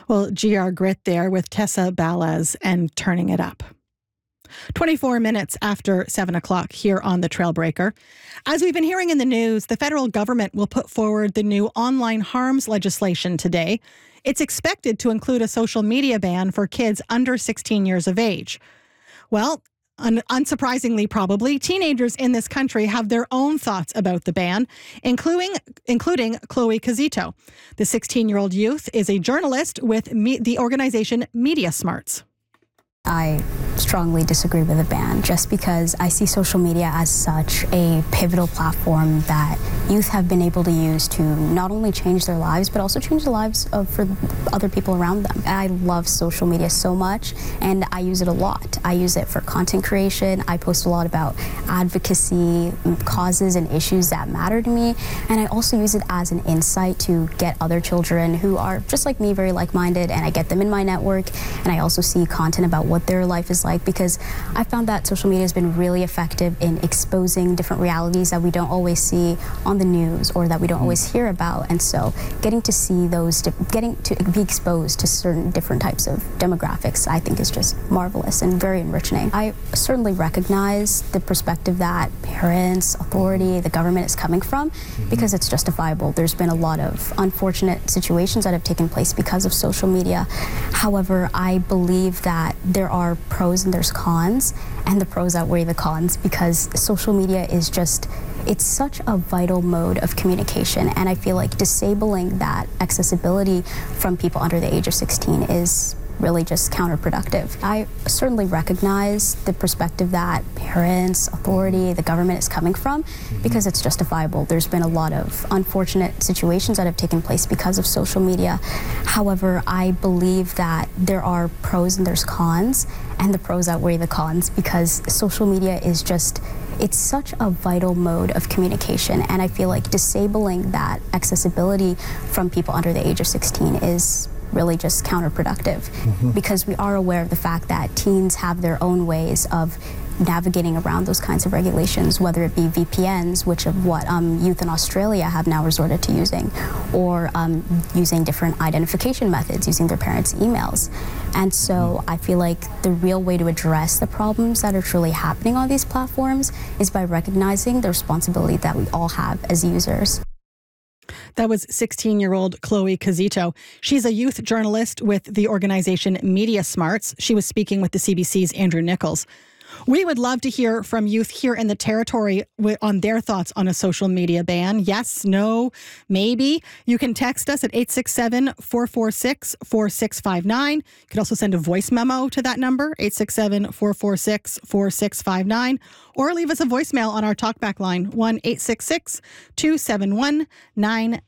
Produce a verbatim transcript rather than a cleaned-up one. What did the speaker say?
Well, G R Grit there with Tessa Balaz and Turning It Up. twenty-four minutes after seven o'clock here on the Trailbreaker. As we've been hearing in the news, the federal government will put forward the new online harms legislation today. It's expected to include a social media ban for kids under sixteen years of age. Well, un- unsurprisingly probably, teenagers in this country have their own thoughts about the ban, including including Chloe Casito. The sixteen-year-old youth is a journalist with me- the organization Media Smarts. I strongly disagree with the ban just because I see social media as such a pivotal platform that youth have been able to use to not only change their lives but also change the lives of for other people around them. I love social media so much and I use it a lot. I use it for content creation. I post a lot about advocacy, causes and issues that matter to me, and I also use it as an insight to get other children who are just like me, very like-minded, and I get them in my network, and I also see content about what their life is like, because I found that social media has been really effective in exposing different realities that we don't always see on the news or that we don't always hear about. And so getting to see those, getting to be exposed to certain different types of demographics, I think is just marvelous and very enriching. I certainly recognize the perspective that parents, authority, the government is coming from, because it's justifiable. There's been a lot of unfortunate situations that have taken place because of social media. However, I believe that there are pros and there's cons, and the pros outweigh the cons, because social media is just, it's such a vital mode of communication, and I feel like disabling that accessibility from people under the age of sixteen is really just counterproductive. I certainly recognize the perspective that parents, authority, the government is coming from, because it's justifiable. There's been a lot of unfortunate situations that have taken place because of social media. However, I believe that there are pros and there's cons, and the pros outweigh the cons, because social media is just, it's such a vital mode of communication, and I feel like disabling that accessibility from people under the age of sixteen is really just counterproductive, mm-hmm. because we are aware of the fact that teens have their own ways of navigating around those kinds of regulations, whether it be V P Ns, which of what um, youth in Australia have now resorted to using, or um, using different identification methods, using their parents' emails. And so I feel like the real way to address the problems that are truly happening on these platforms is by recognizing the responsibility that we all have as users. That was sixteen-year-old Chloe Casito. She's a youth journalist with the organization Media Smarts. She was speaking with the C B C's Andrew Nichols. We would love to hear from youth here in the territory on their thoughts on a social media ban. Yes, no, maybe. You can text us at eight six seven, four four six, four six five nine. You can also send a voice memo to that number, eight six seven, four four six, four six five nine, or leave us a voicemail on our talkback line, one eight six six, two seven one, nine